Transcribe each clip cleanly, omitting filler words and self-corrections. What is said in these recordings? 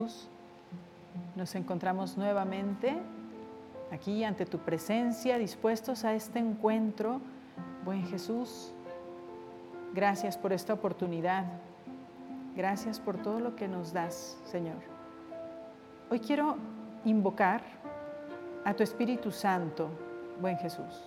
Nos encontramos nuevamente aquí ante tu presencia, dispuestos a este encuentro. Buen Jesús, gracias por esta oportunidad. Gracias por todo lo que nos das, Señor. Hoy quiero invocar a tu Espíritu Santo, buen Jesús.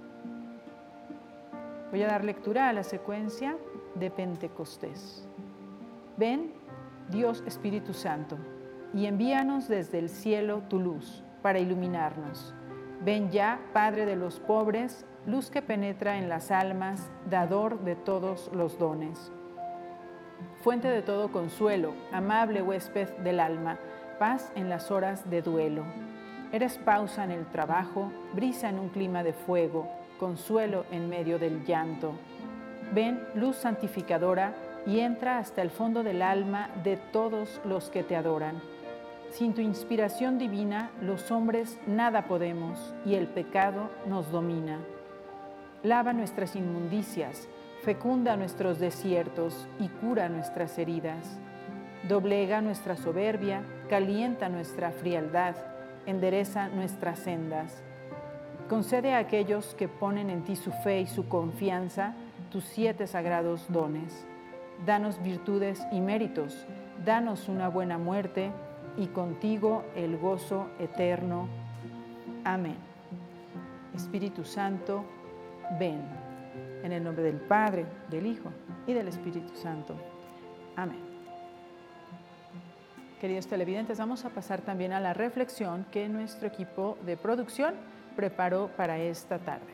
Voy a dar lectura a la secuencia de Pentecostés. Ven, Dios Espíritu Santo, y envíanos desde el cielo tu luz para iluminarnos. Ven ya, Padre de los pobres, luz que penetra en las almas, dador de todos los dones. Fuente de todo consuelo, amable huésped del alma, paz en las horas de duelo. Eres pausa en el trabajo, brisa en un clima de fuego, consuelo en medio del llanto. Ven, luz santificadora, y entra hasta el fondo del alma de todos los que te adoran. Sin tu inspiración divina, los hombres nada podemos y el pecado nos domina. Lava nuestras inmundicias, fecunda nuestros desiertos y cura nuestras heridas. Doblega nuestra soberbia, calienta nuestra frialdad, endereza nuestras sendas. Concede a aquellos que ponen en ti su fe y su confianza tus 7 sagrados dones. Danos virtudes y méritos, danos una buena muerte y contigo el gozo eterno. Amén. Espíritu Santo, ven. En el nombre del Padre, del Hijo y del Espíritu Santo. Amén. Queridos televidentes, vamos a pasar también a la reflexión que nuestro equipo de producción preparó para esta tarde.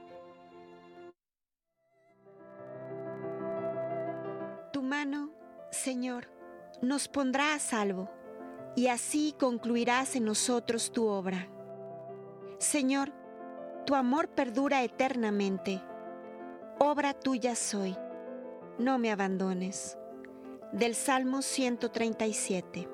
Tu mano, Señor, nos pondrá a salvo, y así concluirás en nosotros tu obra. Señor, tu amor perdura eternamente. Obra tuya soy, no me abandones. Del Salmo 137.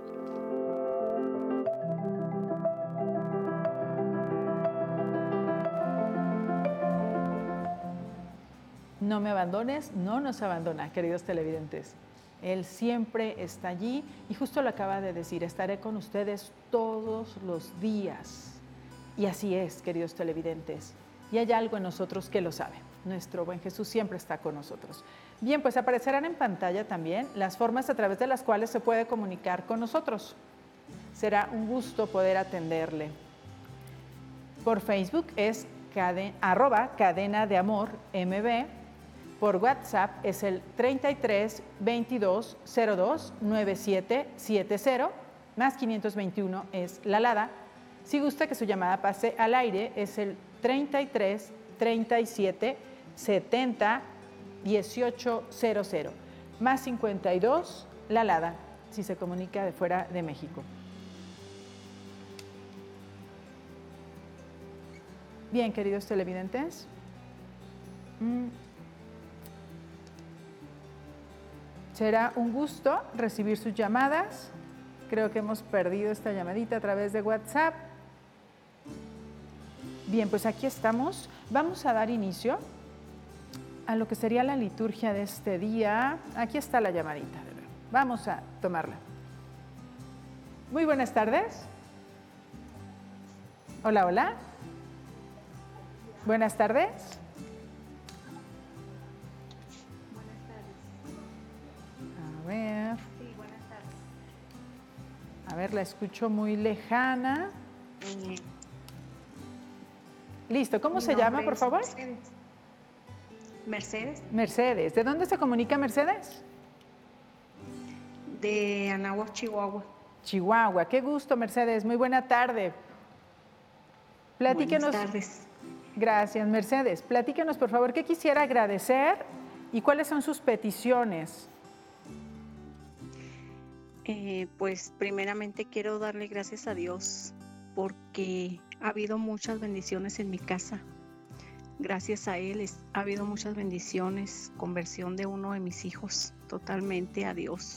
No me abandones, no nos abandona, queridos televidentes. Él siempre está allí y justo lo acaba de decir, estaré con ustedes todos los días. Y así es, queridos televidentes. Y hay algo en nosotros que lo sabe. Nuestro buen Jesús siempre está con nosotros. Bien, pues aparecerán en pantalla también las formas a través de las cuales se puede comunicar con nosotros. Será un gusto poder atenderle. Por Facebook es @cadena de amor MB. Por WhatsApp es el 33 22 02 9770, más 521 es la alada. Si gusta que su llamada pase al aire, es el 33 37 70 1800, más 52 la alada, si se comunica de fuera de México. Bien, queridos televidentes. Será un gusto recibir sus llamadas. Creo que hemos perdido esta llamadita a través de WhatsApp. Bien, pues aquí estamos. Vamos a dar inicio a lo que sería la liturgia de este día. Aquí está la llamadita. Vamos a tomarla. Muy buenas tardes. Hola, hola. Buenas tardes. A ver. Sí, buenas tardes. A ver, la escucho muy lejana. Listo, ¿cómo se llama, por favor? Mercedes. Mercedes, Mercedes. ¿De dónde se comunica Mercedes? de Anáhuac, Chihuahua. Chihuahua. Qué gusto, Mercedes. Muy buena tarde. Platíquenos. Buenas tardes. Gracias, Mercedes. Platíquenos, por favor, qué quisiera agradecer y cuáles son sus peticiones. Pues primeramente quiero darle gracias a Dios porque ha habido muchas bendiciones en mi casa. Gracias a Él ha habido muchas bendiciones, conversión de uno de mis hijos totalmente a Dios.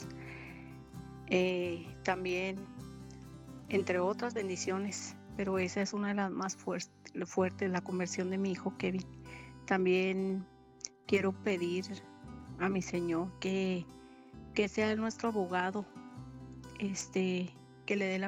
También, entre otras bendiciones, pero esa es una de las más fuertes, la conversión de mi hijo Kevin. También quiero pedir a mi Señor que sea nuestro abogado que le dé la